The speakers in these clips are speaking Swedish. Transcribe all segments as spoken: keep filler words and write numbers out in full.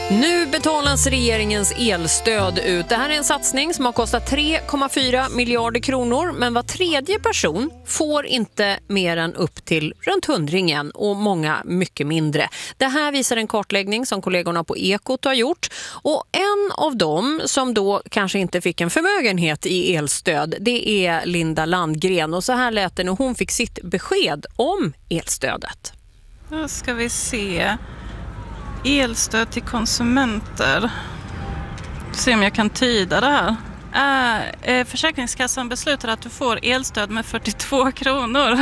Nu betalas regeringens elstöd ut. Det här är en satsning som har kostat tre komma fyra miljarder kronor, men var tredje person får inte mer än upp till runt hundringen och många mycket mindre. Det här visar en kartläggning som kollegorna på Ekot har gjort, och en av dem som då kanske inte fick en förmögenhet i elstöd, det är Linda Landgren, och så här lät det när hon fick sitt besked om elstödet. Då ska vi se. Elstöd till konsumenter. Se om jag kan tyda det här. Äh, eh, Försäkringskassan beslutar att du får elstöd med fyrtiotvå kronor.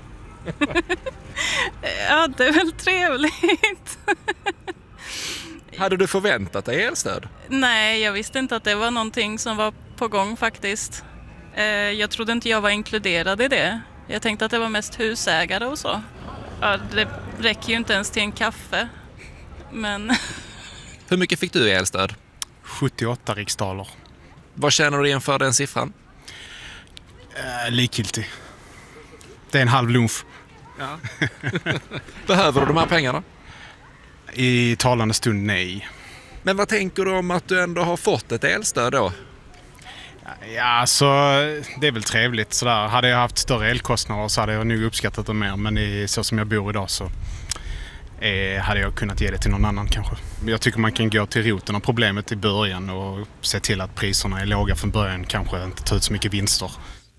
Ja, det är väl trevligt. Hade du förväntat dig elstöd? Nej, jag visste inte att det var någonting som var på gång faktiskt. Eh, jag trodde inte jag var inkluderad i det. Jag tänkte att det var mest husägare och så. Ja, det räcker ju inte ens till en kaffe. Men... Hur mycket fick du i elstöd? sjuttioåtta riksdaler. Vad känner du igen för den siffran? Äh, likgiltig. Det är en halv lunch. Ja. Behöver du de här pengarna? I talande stund nej. Men vad tänker du om att du ändå har fått ett elstöd då? Ja, alltså, det är väl trevligt sådär. Hade jag haft större elkostnader så hade jag nog uppskattat det mer. Men i, så som jag bor idag så eh, hade jag kunnat ge det till någon annan kanske. Jag tycker man kan gå till roten av problemet i början och se till att priserna är låga från början. Kanske inte ta ut så mycket vinster.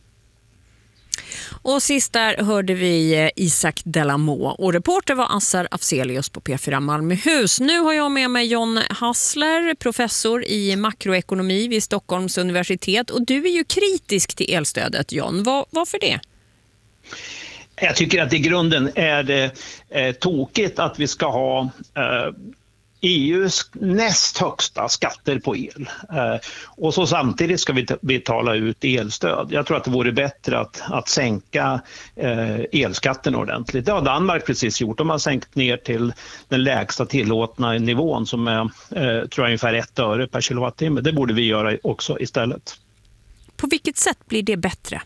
Och sist där hörde vi Isak Delamo, och reporter var Assar Afzelius på P fyra Malmöhus. Nu har jag med mig John Hassler, professor i makroekonomi vid Stockholms universitet. Och du är ju kritisk till elstödet, John. Var, varför det? Jag tycker att i grunden är det eh, tokigt att vi ska ha eh, E U:s näst högsta skatter på el. Eh, och så samtidigt ska vi t- betala ut elstöd. Jag tror att det vore bättre att, att sänka eh, elskatten ordentligt. Det har Danmark precis gjort. De har sänkt ner till den lägsta tillåtna nivån som är eh, tror jag, ungefär ett öre per kilowattimme. Det borde vi göra också istället. På vilket sätt blir det bättre?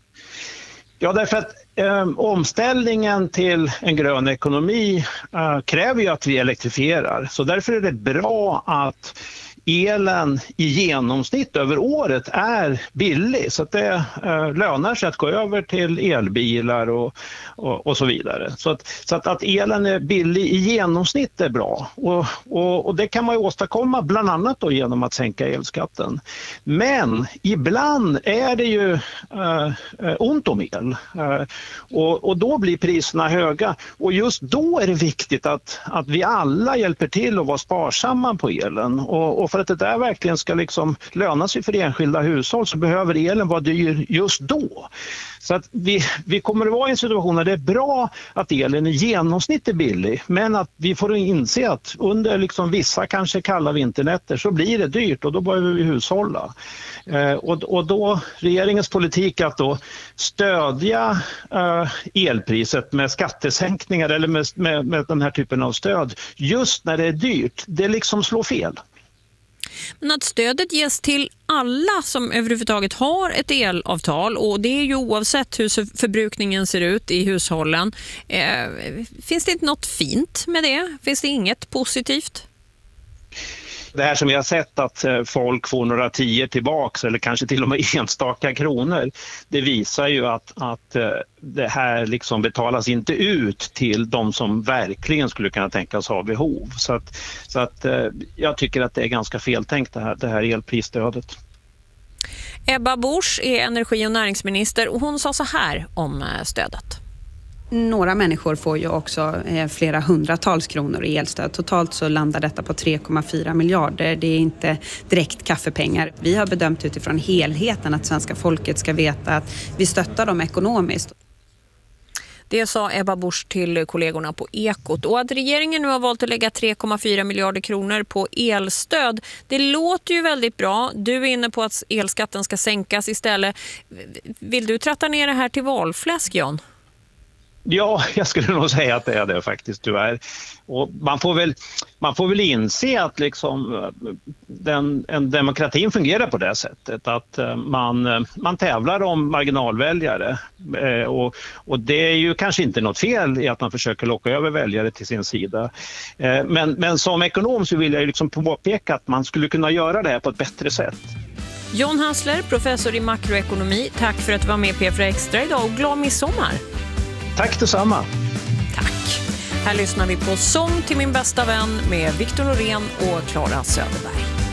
Ja, därför att eh, omställningen till en grön ekonomi eh, kräver ju att vi elektrifierar. Så därför är det bra att elen i genomsnitt över året är billig. Så att det eh, lönar sig att gå över till elbilar och, och, och så vidare. Så, att, så att, att elen är billig i genomsnitt är bra. Och, och, och det kan man ju åstadkomma bland annat då genom att sänka elskatten. Men ibland är det ju eh, ont om el. Eh, och, och då blir priserna höga. Och just då är det viktigt att, att vi alla hjälper till att vara sparsamma på elen. Och, och för att det där verkligen ska liksom löna sig för enskilda hushåll så behöver elen vara dyr just då. Så att vi, vi kommer att vara i en situation där det är bra att elen i genomsnitt är billig, men att vi får inse att under liksom vissa kanske kalla vinternätter så blir det dyrt och då behöver vi hushålla. Eh, och, och då regeringens politik att då stödja eh, elpriset med skattesänkningar eller med, med, med den här typen av stöd just när det är dyrt, det liksom slår fel. Men att stödet ges till alla som överhuvudtaget har ett elavtal, och det är ju oavsett hur förbrukningen ser ut i hushållen. Eh, finns det inte något fint med det? Finns det inget positivt? Det här som vi har sett att folk får några tior tillbaks eller kanske till och med enstaka kronor, det visar ju att, att det här liksom betalas inte ut till de som verkligen skulle kunna tänkas ha behov. Så att, så att jag tycker att det är ganska feltänkt det här, det här elprisstödet. Ebba Busch är energi- och näringsminister, och hon sa så här om stödet. Några människor får ju också eh, flera hundratals kronor i elstöd. Totalt så landar detta på tre komma fyra miljarder. Det är inte direkt kaffepengar. Vi har bedömt utifrån helheten att svenska folket ska veta att vi stöttar dem ekonomiskt. Det sa Ebba Busch till kollegorna på Ekot. Och att regeringen nu har valt att lägga tre komma fyra miljarder kronor på elstöd, det låter ju väldigt bra. Du är inne på att elskatten ska sänkas istället. Vill du tratta ner det här till valfläsk, John? Ja, jag skulle nog säga att det är det faktiskt, tyvärr. Och man får väl, man får väl inse att liksom den, en demokratin fungerar på det sättet. Att man, man tävlar om marginalväljare. Och, och det är ju kanske inte något fel i att man försöker locka över väljare till sin sida. Men, men som ekonom så vill jag liksom påpeka att man skulle kunna göra det här på ett bättre sätt. John Hassler, professor i makroekonomi, tack för att du var med på P fyra Extra idag och glad midsommar. Tack detsamma. Tack. Här lyssnar vi på Sång till min bästa vän med Victor Norén och Clara Söderberg.